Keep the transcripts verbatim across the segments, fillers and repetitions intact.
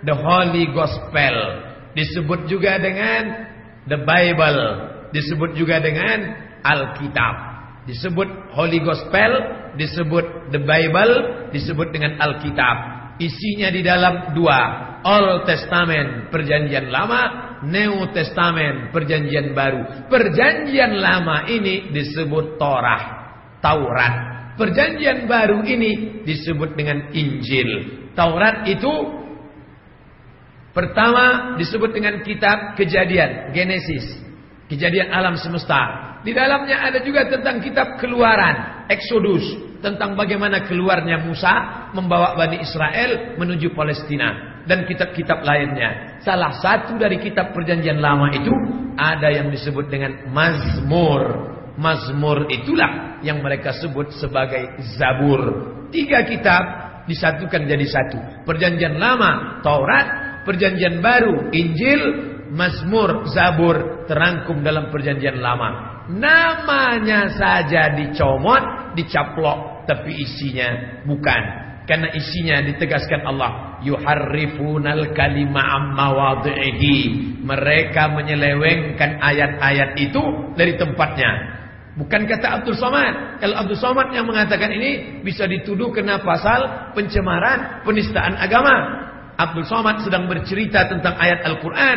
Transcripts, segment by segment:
the Holy Gospel, disebut juga dengan the Bible, disebut juga dengan Alkitab. Disebut Holy Gospel, disebut the Bible, disebut dengan Alkitab. Isinya di dalam dua, Old Testament, perjanjian lama, New Testament, perjanjian baru. Perjanjian lama ini disebut Torah, Taurat. Perjanjian baru ini disebut dengan Injil. Taurat itu pertama disebut dengan kitab Kejadian, Genesis, kejadian alam semesta. Di dalamnya ada juga tentang kitab Keluaran, Exodus, tentang bagaimana keluarnya Musa membawa Bani Israel menuju Palestina, dan kitab-kitab lainnya. Salah satu dari kitab perjanjian lama itu ada yang disebut dengan Mazmur. Mazmur itulah yang mereka sebut sebagai Zabur. Tiga kitab disatukan jadi satu. Perjanjian lama Taurat, perjanjian baru Injil, Mazmur, Zabur terangkum dalam perjanjian lama. Namanya saja dicomot, dicaplok, tapi isinya bukan. Karena isinya ditegaskan Allah, yuharrifunal kalima amma wadhihi. Mereka menyelewengkan ayat-ayat itu dari tempatnya. Bukan kata Abdul Somad. Kalau Abdul Somad yang mengatakan ini, bisa dituduh kena pasal pencemaran, penistaan agama. Abdul Somad sedang bercerita tentang ayat Al-Quran.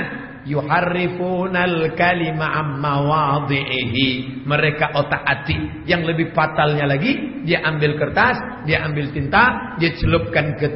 Yuharrifunal kalima amma wadhihi. Mereka otak-atik. Yang lebih fatalnya lagi, dia ambil kertas, dia ambil tinta, dia celupkan ke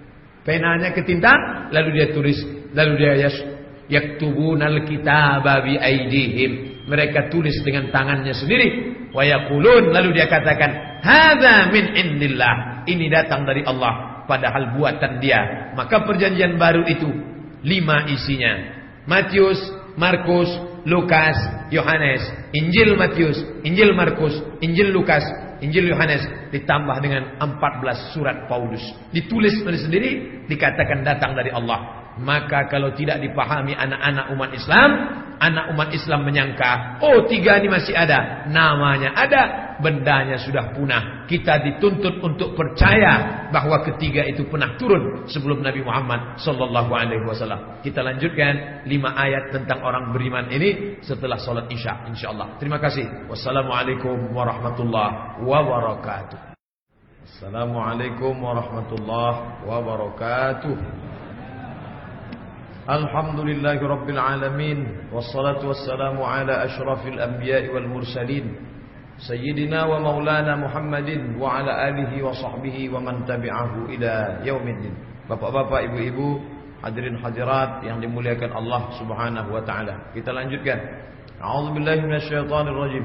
penanya ke tinta, lalu dia tulis, lalu dia yas yaktubunal kitaba bi aidihim. Mereka tulis dengan tangannya sendiri. Wa yaqulun, lalu dia katakan, hadza min indillah. Ini datang dari Allah, padahal buatan dia. Maka perjanjian baru itu lima isinya. Matius, Markus, Lukas, Yohanes. Injil Matius, Injil Markus, Injil Lukas, Injil Yohanes, ditambah dengan empat belas surat Paulus. Ditulis oleh sendiri, dikatakan datang dari Allah. Maka kalau tidak dipahami anak-anak umat Islam, anak umat Islam menyangka, oh tiga ini masih ada. Namanya ada, bendanya sudah punah. Kita dituntut untuk percaya bahwa ketiga itu pernah turun sebelum Nabi Muhammad sallallahu alaihi wasallam. Kita lanjutkan lima ayat tentang orang beriman ini setelah salat Isya insyaallah. Terima kasih. Wassalamualaikum warahmatullahi wabarakatuh. Assalamualaikum warahmatullahi wabarakatuh. Alhamdulillahi Rabbil Alamin. Wassalatu wassalamu ala ashrafil anbiya'i wal mursalin, Sayyidina wa maulana Muhammadin wa ala alihi wa sahbihi wa man tabi'ahu ila yaumiddin. Bapak-bapak, ibu-ibu, hadirin hadirat yang dimuliakan Allah subhanahu wa ta'ala, kita lanjutkan. A'udzubillahi minasyaitonir rajim.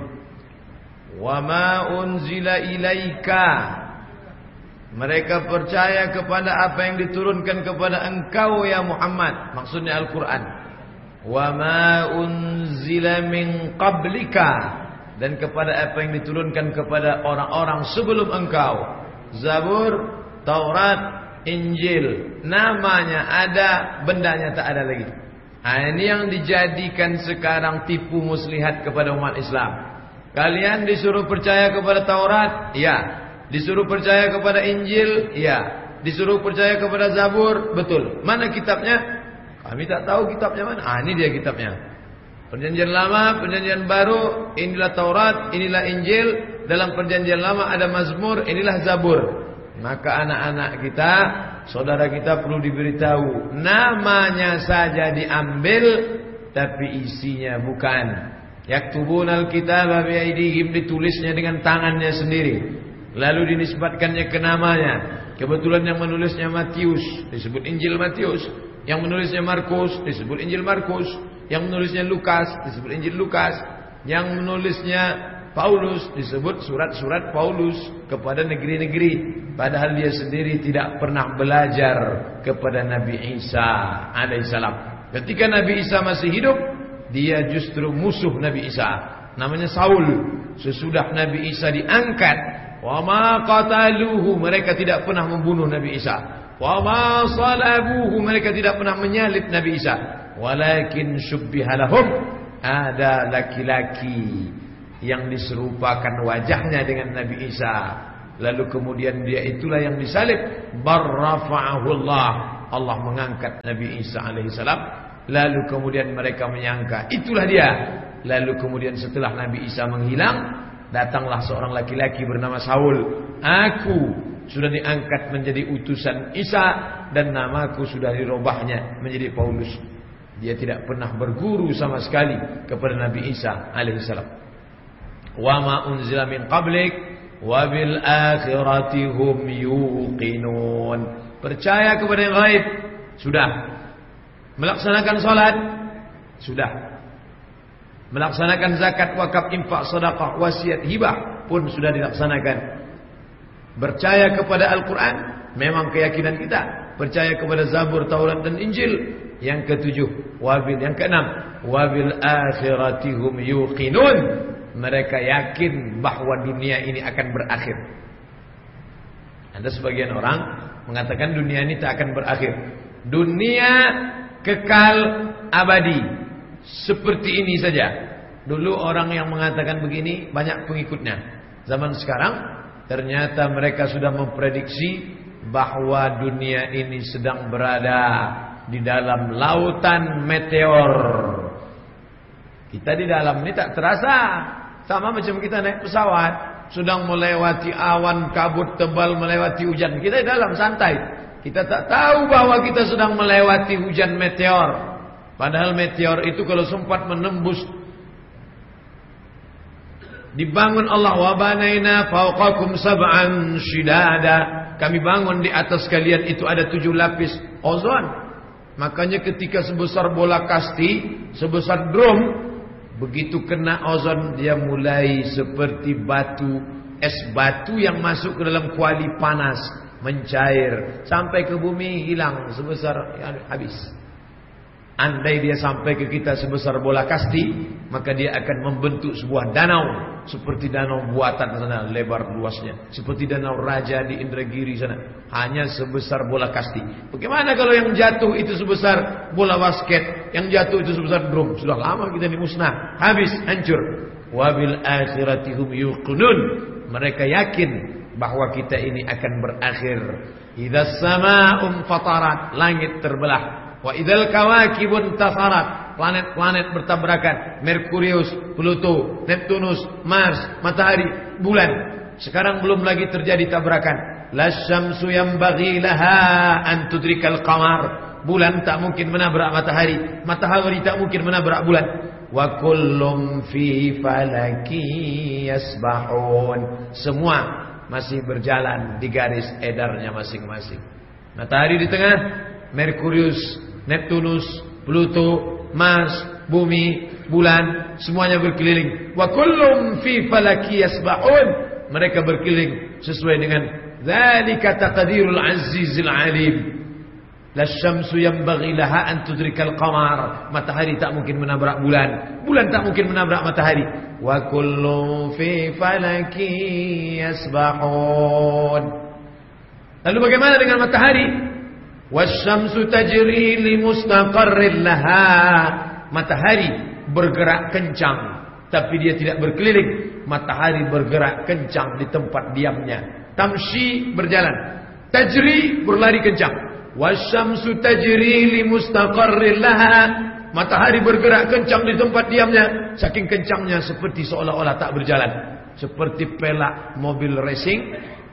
Wa ma unzila ilaika. Mereka percaya kepada apa yang diturunkan kepada engkau ya Muhammad. Maksudnya Al-Quran. Wa ma unzila min qablika. Dan kepada apa yang diturunkan kepada orang-orang sebelum engkau. Zabur, Taurat, Injil. Namanya ada, bendanya tak ada lagi. Nah, ini yang dijadikan sekarang tipu muslihat kepada umat Islam. Kalian disuruh percaya kepada Taurat? Ya. Disuruh percaya kepada Injil? Ya. Disuruh percaya kepada Zabur? Betul. Mana kitabnya? Kami tak tahu kitabnya mana. Ah, ini dia kitabnya. Perjanjian lama, perjanjian baru. Inilah Taurat, inilah Injil. Dalam perjanjian lama ada Mazmur, inilah Zabur. Maka anak-anak kita, saudara kita perlu diberitahu. Namanya saja diambil, tapi isinya bukan. Yaktubunal kitaba bi aidihim, ditulisnya dengan tangannya sendiri. Lalu dinisbatkannya ke namanya. Kebetulan yang menulisnya Matius, disebut Injil Matius. Yang menulisnya Markus, disebut Injil Markus. Yang menulisnya Lukas, disebut Injil Lukas. Yang menulisnya Paulus, disebut surat-surat Paulus kepada negeri-negeri. Padahal dia sendiri tidak pernah belajar kepada Nabi Isa alaihissalam. Ketika Nabi Isa masih hidup, dia justru musuh Nabi Isa. Namanya Saul. Sesudah Nabi Isa diangkat, wa ma qataluhu, mereka tidak pernah membunuh Nabi Isa. Wa ma salabuhu, mereka tidak pernah menyalib Nabi Isa. Walakin syubbiha lahum, ada laki-laki yang diserupakan wajahnya dengan Nabi Isa. Lalu kemudian dia itulah yang disalib. Barrafa'ahullah, Allah mengangkat Nabi Isa alaihissalam. Lalu kemudian mereka menyangka itulah dia. Lalu kemudian setelah Nabi Isa menghilang, datanglah seorang laki-laki bernama Saul. Aku sudah diangkat menjadi utusan Isa dan namaku sudah dirubahnya menjadi Paulus. Dia tidak pernah berguru sama sekali kepada Nabi Isa alaihissalam. Wa ma unzila min qablik wa bil akhirati hum yuqinun. Percaya kepada yang gaib, sudah. Melaksanakan salat, sudah. Melaksanakan zakat, wakaf, infak, sedekah, wasiat, hibah pun sudah dilaksanakan. Percaya kepada Al-Quran, memang keyakinan kita. Percaya kepada Zabur, Taurat dan Injil. Yang ketujuh, wabil. Yang keenam, wabil akhirati hum yuqinun. Mereka yakin bahwa dunia ini akan berakhir. Ada sebagian orang mengatakan dunia ini tak akan berakhir. Dunia kekal abadi. Seperti ini saja. Dulu orang yang mengatakan begini banyak pengikutnya. Zaman sekarang ternyata mereka sudah memprediksi bahwa dunia ini sedang berada di dalam lautan meteor. Kita di dalam ini tak terasa. Sama macam kita naik pesawat, sedang melewati awan kabut tebal, melewati hujan. Kita di dalam santai. Kita tak tahu bahwa kita sedang melewati hujan meteor. Padahal meteor itu kalau sempat menembus, dibangun Allah, wa banaina fawqakum sab'an shidada. Kami bangun di atas kalian itu ada tujuh lapis ozon. Makanya ketika sebesar bola kasti, sebesar drum, begitu kena ozon dia mulai seperti batu, es batu yang masuk ke dalam kuali panas, mencair sampai ke bumi, hilang sebesar ya, habis. Andai dia sampai ke kita sebesar bola kasti, maka dia akan membentuk sebuah danau seperti danau buatan sana, lebar luasnya, seperti danau Raja di Indragiri sana, hanya sebesar bola kasti. Bagaimana kalau yang jatuh itu sebesar bola basket, yang jatuh itu sebesar drum? Sudah lama kita dimusnah, habis, hancur. Wabil akhirati hum yuqinun. Mereka yakin bahwa kita ini akan berakhir. Idza sama'un fatarat, langit terbelah. Wa idzal kawakibun tasarat, planet-planet bertabrakan, Merkurius, Pluto, Neptunus, Mars, matahari, bulan. Sekarang belum lagi terjadi tabrakan. Lasyamsu yanbaghi laha an tudrikal qamar. Bulan tak mungkin menabrak matahari, matahari tak mungkin menabrak bulan. Wa kullum fi falaki yasbahun. Semua masih berjalan di garis edarnya masing-masing. Matahari di tengah, Merkurius, Neptunus, Pluto, Mars, bumi, bulan, semuanya berkeliling. Wa kullum fi falaki yasbahun. Mereka berkeliling sesuai dengan dzalika taqdirul azizil alim. Lasyamsu yanbaghi laha an tudrikal qamar. Matahari tak mungkin menabrak bulan, bulan tak mungkin menabrak matahari. Wa kullum fi falaki yasbahun. Lalu bagaimana dengan matahari? Wasyamsu tajri li mustaqarrin laha. Matahari bergerak kencang, tapi dia tidak berkeliling. Matahari bergerak kencang di tempat diamnya. Tamshi, berjalan. Tajri, berlari kencang. Wasyamsu tajri li mustaqarrin laha. Matahari bergerak kencang di tempat diamnya. Saking kencangnya seperti seolah-olah tak berjalan. Seperti pelak mobil racing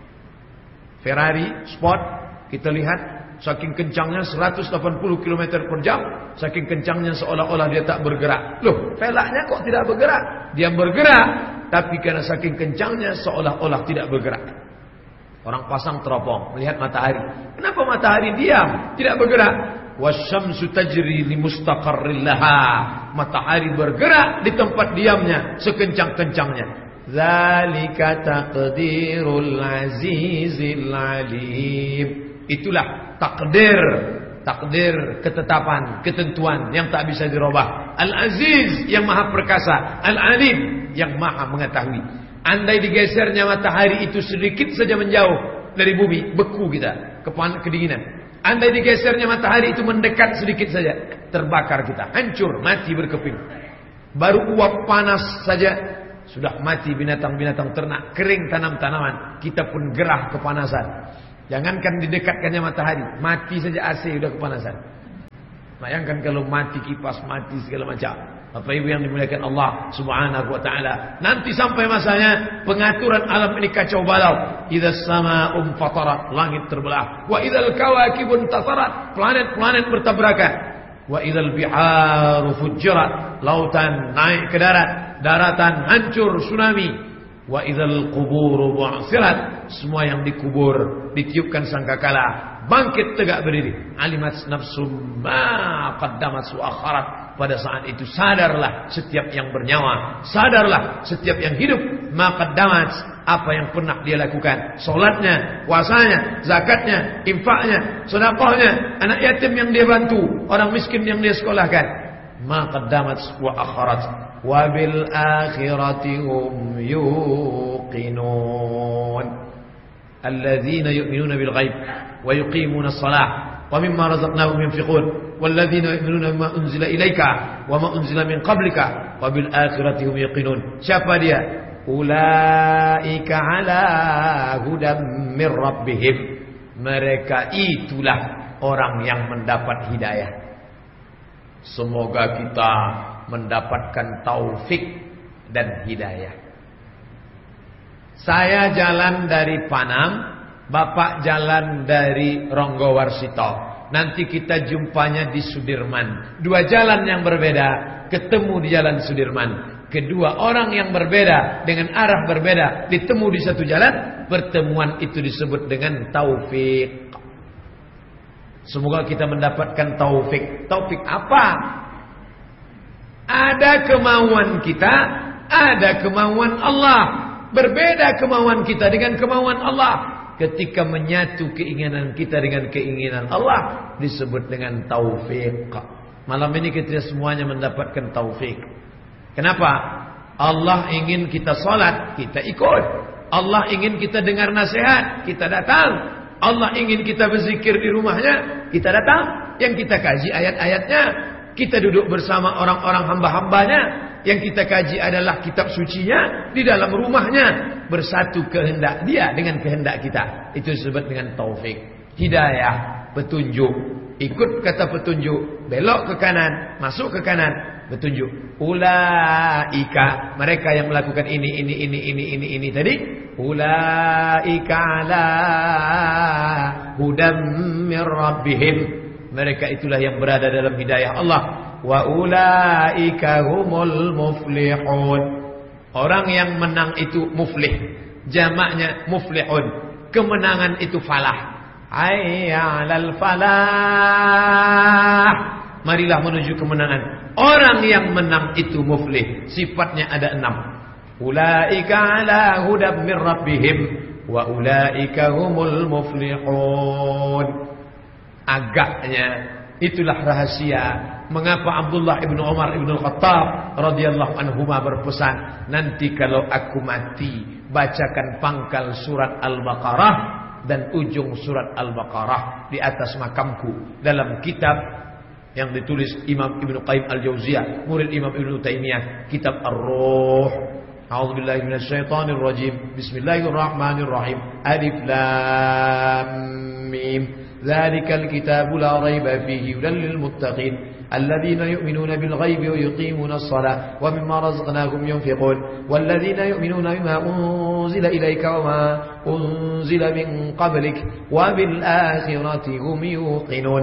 Ferrari Sport, kita lihat saking kencangnya seratus delapan puluh kilometer per jam. Saking kencangnya seolah-olah dia tak bergerak. Loh, pelaknya kok tidak bergerak? Dia bergerak, tapi karena saking kencangnya seolah-olah tidak bergerak. Orang pasang teropong melihat matahari. Kenapa matahari diam, tidak bergerak? Wasyamsu tajri li mustaqarrin laha. Matahari bergerak di tempat diamnya sekencang-kencangnya. Dzalika taqdirul azizil alim. Itulah takdir, takdir, ketetapan, ketentuan yang tak bisa dirubah. Al-Aziz yang maha perkasa, Al-Alim yang maha mengetahui. Andai digesernya matahari itu sedikit saja menjauh dari bumi, beku kita, kedinginan. Andai digesernya matahari itu mendekat sedikit saja, terbakar kita, hancur, mati berkeping. Baru uap panas saja sudah mati binatang-binatang ternak, kering tanam-tanaman, kita pun gerah kepanasan. Jangankan didekatkannya matahari, mati saja A C udah kepanasan. Bayangkan kalau mati kipas, mati segala macam. Bapak Ibu yang dimuliakan Allah Subhanahu wa taala, nanti sampai masanya pengaturan alam ini kacau balau. Idzas samaa'u fatarat, langit terbelah. Wa idzal kawakibu intasarat, planet-planet bertabrakan. Wa idzal biharu fujjirat, lautan naik ke darat, daratan hancur tsunami. Wa idzal quburu bu'sirat, semua yang dikubur ditiupkan sangkakala, bangkit tegak berdiri. Alimat nafsum ma qaddamat wa akharat, pada saat itu sadarlah setiap yang bernyawa, sadarlah setiap yang hidup, ma qaddamat, apa yang pernah dia lakukan, salatnya, puasanya, zakatnya, infaknya, sedekahnya, anak yatim yang dia bantu, orang miskin yang dia sekolahkan. Ma qaddamat wa akharat. Wabil akhirati hum yuqinun. Alladzina yu'minuna bil ghaib wa yuqimuna as-salah wa mimma razaqnahum yunfiqun. Walladzina yu'minuna bima unzila ilaika wa ma unzila min qablika wa bil akhirati hum yuqinun. Siapa dia? Ulaika ala hudam min rabbihim. Mereka itulah orang yang mendapat hidayah. Semoga kita mendapatkan taufik dan hidayah. Saya jalan dari Panam, Bapak jalan dari Ronggowarsito. Nanti kita jumpanya di Sudirman. Dua jalan yang berbeda ketemu di jalan Sudirman. Kedua orang yang berbeda dengan arah berbeda ditemu di satu jalan. Pertemuan itu disebut dengan taufik. Semoga kita mendapatkan taufik. Taufik apa? Ada kemauan kita, ada kemauan Allah. Berbeda kemauan kita dengan kemauan Allah. Ketika menyatu keinginan kita dengan keinginan Allah, disebut dengan taufik. Malam ini kita semuanya mendapatkan taufik. Kenapa? Allah ingin kita salat, kita ikut. Allah ingin kita dengar nasihat, kita datang. Allah ingin kita berzikir di rumahnya, kita datang. Yang kita kaji ayat-ayatnya, kita duduk bersama orang-orang hamba-hambanya. Yang kita kaji adalah kitab sucinya di dalam rumahnya. Bersatu kehendak dia dengan kehendak kita. Itu disebut dengan taufik. Hidayah, petunjuk. Ikut kata petunjuk, belok ke kanan, masuk ke kanan, petunjuk. Ulaika, mereka yang melakukan ini, ini, ini, ini, ini, ini tadi. Ulaika ala hudam min rabbihim. Mereka itulah yang berada dalam hidayah Allah. Wa ulaika humul muflihun. Orang yang menang itu muflih. Jamaknya muflihun. Kemenangan itu falah. Hayya 'alal falah. Marilah menuju kemenangan. Orang yang menang itu muflih. Sifatnya ada enam. Ulaika ala hudam min rabbihim wa ulaika humul muflihun. Agaknya itulah rahasia mengapa Abdullah ibnu Umar ibnu Khattab radhiyallahu anhuma berpesan, nanti kalau aku mati bacakan pangkal surat Al-Baqarah dan ujung surat Al-Baqarah di atas makamku. Dalam kitab yang ditulis Imam Ibnu Qayyim Al-Jauziyah, murid Imam Ibnu Taimiyah, kitab Ar-Ruh. A'udzubillahi minasyaitonir rajim. Bismillahirrahmanirrahim. Alif Lam Mim. Dzalikal kitabu la raiba fihi hudan lil muttaqin alladzina yu'minuna bil ghaibi wa yuqimuna as-salata wa mimma razaqnahum yunfiqun walladzina yu'minuna bima unzila ilayka wa ma unzila min qablik wa bil akhirati hum yuqinun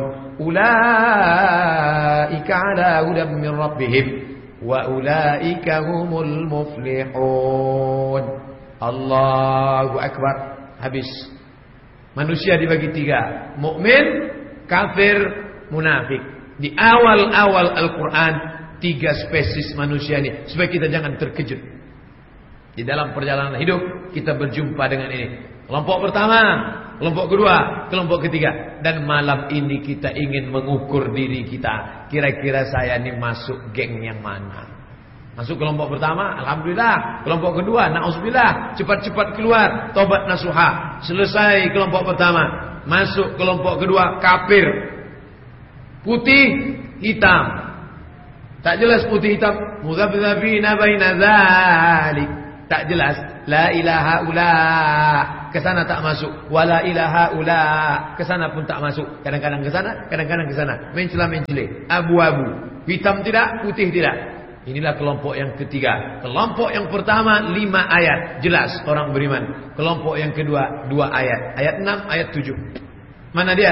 ulaika ala hudan min rabbihim wa ulaika humul muflihun. Allahu akbar. Habis. Manusia dibagi tiga, mukmin, kafir, munafik. Di awal-awal Al-Quran tiga spesies manusia ini, supaya kita jangan terkejut. Di dalam perjalanan hidup kita berjumpa dengan ini. Kelompok pertama, kelompok kedua, kelompok ketiga. Dan malam ini kita ingin mengukur diri kita. Kira-kira saya ini masuk geng yang mana? Masuk kelompok pertama, alhamdulillah. Kelompok kedua, na'udzubillah, cepat-cepat keluar, tobat nasuha. Selesai kelompok pertama, masuk kelompok kedua, kafir. Putih, hitam. Tak jelas putih hitam. Mudzabdzabina baina dzalik. Tak jelas. La ilaha ula. ke sana tak masuk. Wala ilaha ula, ke sana pun tak masuk. Kadang-kadang ke sana, kadang-kadang ke sana. Mencela-mencela, abu-abu, hitam tidak, putih tidak. Inilah kelompok yang ketiga. Kelompok yang pertama lima ayat, jelas orang beriman. Kelompok yang kedua dua ayat, ayat enam, ayat tujuh. Mana dia?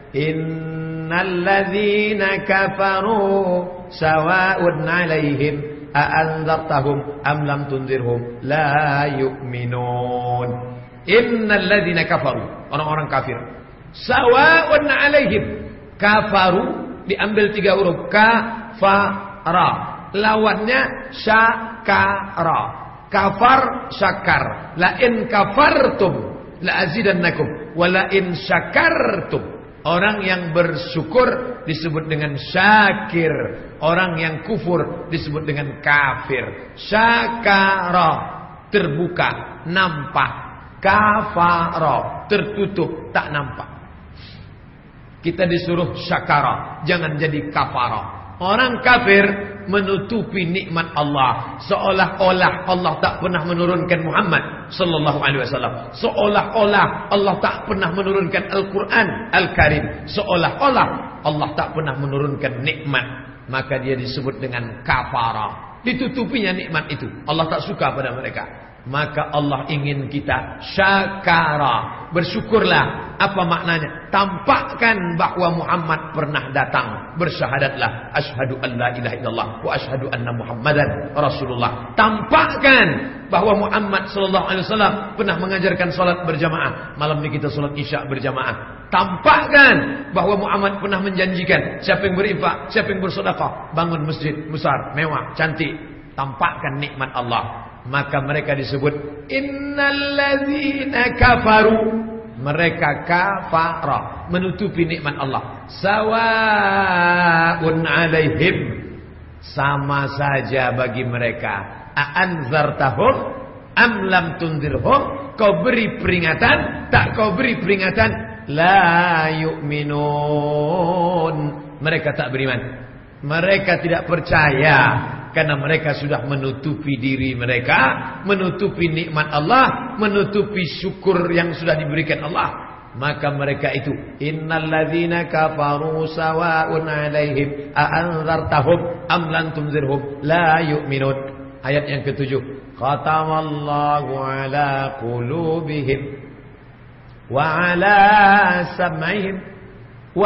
Innal ladzina kafaru sawa'un 'alaihim a'anzartahum am lam tunzirhum la yu'minun. Innal ladzina kafaru, orang-orang kafir. Sawa'un 'alaihim, kafaru diambil tiga huruf, kafara. Lawannya syakara. Kafar syakar. La in kafartum la azidannakum wa la in syakartum. Orang yang bersyukur disebut dengan syakir. Orang yang kufur disebut dengan kafir. Syakara, terbuka, nampak. Kafara, tertutup, tak nampak. Kita disuruh syakara, jangan jadi kafara. Orang kafir menutupi nikmat Allah, seolah-olah Allah tak pernah menurunkan Muhammad sallallahu alaihi wasallam, seolah-olah Allah tak pernah menurunkan Al-Qur'an Al-Karim, seolah-olah Allah tak pernah menurunkan nikmat. Maka dia disebut dengan kafara. Ditutupinya nikmat itu. Allah tak suka pada mereka. Maka Allah ingin kita syakara, bersyukurlah. Apa maknanya? Tampakkan bahwa Muhammad pernah datang. Bersyahadatlah asyhadu an la ilaha illallah wa asyhadu anna Muhammadan Rasulullah. Tampakkan bahwa Muhammad sallallahu alaihi wasallam pernah mengajarkan salat berjamaah. Malam ini kita salat Isya berjamaah. Tampakkan bahwa Muhammad pernah menjanjikan siapa yang berinfak, siapa yang bersedekah, bangun masjid besar, mewah, cantik. Tampakkan nikmat Allah. Maka mereka disebut innalladzina kafaru. Mereka kafara, menutupi nikmat Allah. Sawa'un 'alaihim, sama saja bagi mereka. A'anzartahum am lam tunzirhum, kau beri peringatan, tak kau beri peringatan, la yu'minun. Mereka tak beriman. Mereka tidak percaya. Karena mereka sudah menutupi diri mereka, menutupi nikmat Allah, menutupi syukur yang sudah diberikan Allah. Maka mereka itu, innalladzina kafaru sawa'un 'alaihim a'anzartahum am lam tunzirhum la yu'minun. Ayat yang ketujuh. Khatamallahu 'ala qulubihim wa 'ala sam'ihim